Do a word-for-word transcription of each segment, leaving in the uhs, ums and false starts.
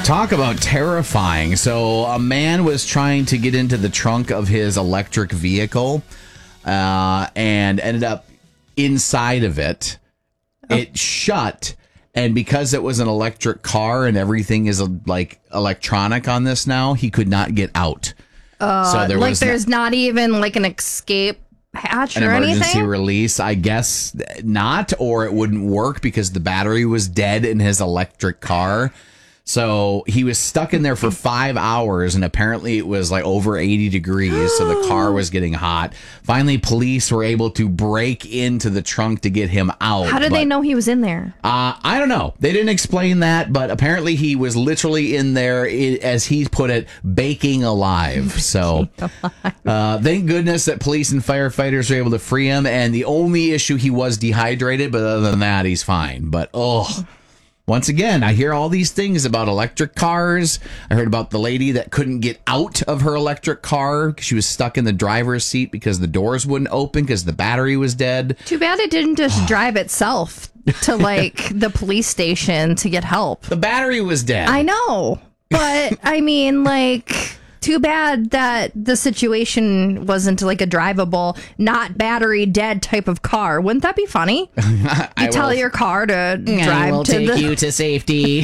Talk about terrifying. So a man was trying to get into the trunk of his electric vehicle uh, and ended up inside of it. Oh. It shut. And because it was an electric car and everything is like electronic on this now, he could not get out. Uh, so there like was there's not, not even like an escape hatch an or emergency anything? release. I guess not, or it wouldn't work because the battery was dead in his electric car. So he was stuck in there for five hours, and apparently it was like over eighty degrees, so the car was getting hot. Finally, police were able to break into the trunk to get him out. How did but, they know he was in there? Uh, I don't know. They didn't explain that, but apparently he was literally in there, as he put it, baking alive. So uh, thank goodness that police and firefighters were able to free him, and the only issue, he was dehydrated, but other than that, he's fine. But, oh... Once again, I hear all these things about electric cars. I heard about the lady that couldn't get out of her electric car because she was stuck in the driver's seat because the doors wouldn't open because the battery was dead. Too bad it didn't just drive itself to, like, the police station to get help. The battery was dead. I know. But, I mean, like... Too bad that the situation wasn't like a drivable, not battery dead type of car. Wouldn't that be funny? You tell will, your car to drive I will to take the... you to safety.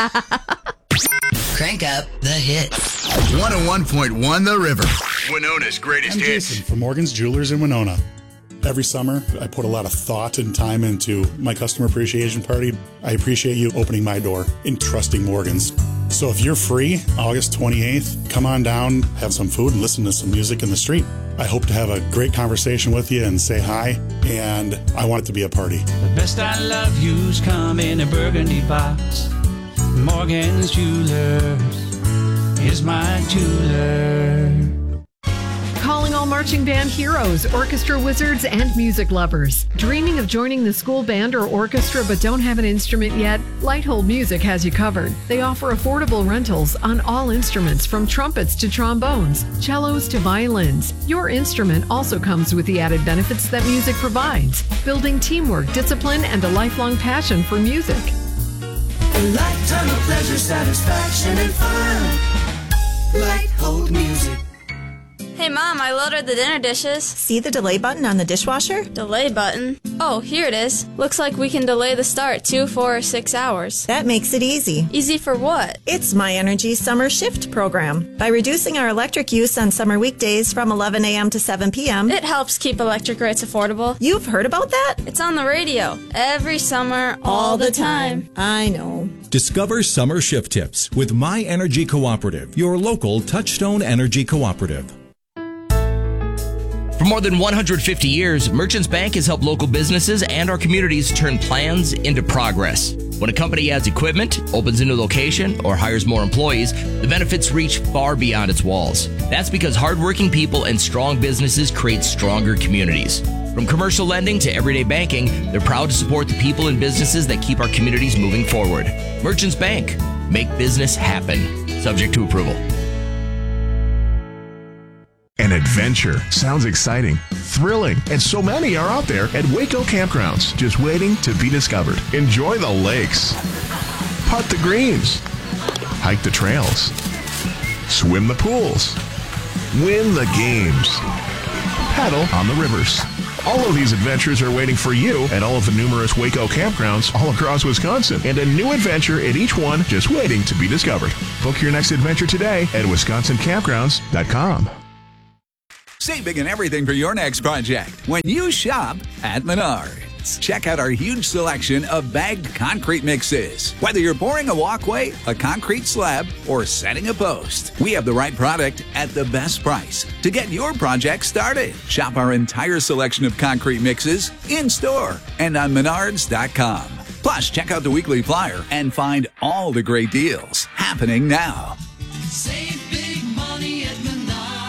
Crank up the hits. one oh one point one The River. Winona's greatest I'm hits. Jason from Morgan's Jewelers in Winona. Every summer, I put a lot of thought and time into my customer appreciation party. I appreciate you opening my door and trusting Morgan's. So if you're free, August twenty-eighth, come on down, have some food, and listen to some music in the street. I hope to have a great conversation with you and say hi, and I want it to be a party. The best I love you's come in a burgundy box. Morgan's Jewelers is my jeweler. Calling all marching band heroes, orchestra wizards, and music lovers. Dreaming of joining the school band or orchestra but don't have an instrument yet? Lighthold Music has you covered. They offer affordable rentals on all instruments from trumpets to trombones, cellos to violins. Your instrument also comes with the added benefits that music provides, building teamwork, discipline, and a lifelong passion for music. A lifetime of pleasure, satisfaction, and fun. Lighthold Music. Hey, Mom, I loaded the dinner dishes. See the delay button on the dishwasher? Delay button? Oh, here it is. Looks like we can delay the start two, four, or six hours. That makes it easy. Easy for what? It's My Energy Summer Shift program. By reducing our electric use on summer weekdays from eleven a.m. to seven p.m., it helps keep electric rates affordable. You've heard about that? It's on the radio. Every summer, all, all the time. time. I know. Discover summer shift tips with My Energy Cooperative, your local Touchstone Energy Cooperative. For more than one hundred fifty years, Merchants Bank has helped local businesses and our communities turn plans into progress. When a company adds equipment, opens a new location, or hires more employees, the benefits reach far beyond its walls. That's because hardworking people and strong businesses create stronger communities. From commercial lending to everyday banking, they're proud to support the people and businesses that keep our communities moving forward. Merchants Bank. Make business happen. Subject to approval. An adventure sounds exciting, thrilling, and so many are out there at Waco Campgrounds, just waiting to be discovered. Enjoy the lakes, putt the greens, hike the trails, swim the pools, win the games, paddle on the rivers. All of these adventures are waiting for you at all of the numerous Waco campgrounds all across Wisconsin, and a new adventure at each one just waiting to be discovered. Book your next adventure today at wisconsin campgrounds dot com. Save big on everything for your next project when you shop at Menards. Check out our huge selection of bagged concrete mixes. Whether you're pouring a walkway, a concrete slab, or setting a post, we have the right product at the best price to get your project started. Shop our entire selection of concrete mixes in-store and on menards dot com. Plus, check out the weekly flyer and find all the great deals happening now. Save big money at Menards.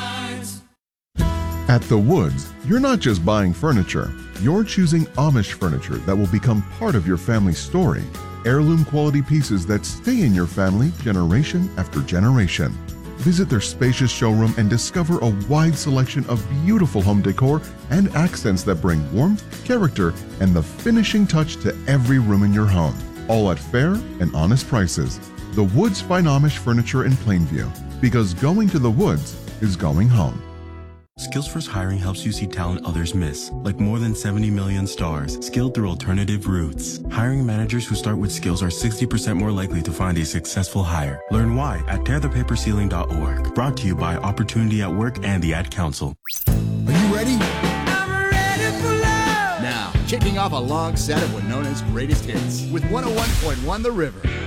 At The Woods, you're not just buying furniture, you're choosing Amish furniture that will become part of your family's story. Heirloom quality pieces that stay in your family generation after generation. Visit their spacious showroom and discover a wide selection of beautiful home decor and accents that bring warmth, character, and the finishing touch to every room in your home. All at fair and honest prices. The Woods Fine Amish Furniture in Plainview, because going to the woods is going home. Skillsforce Hiring helps you see talent others miss, like more than seventy million stars, skilled through alternative routes. Hiring managers who start with skills are sixty percent more likely to find a successful hire. Learn why at tear the paper ceiling dot org. Brought to you by Opportunity at Work and the Ad Council. Are you ready? I'm ready for love! Now, kicking off a long set of Winona's greatest hits with one oh one point one The River.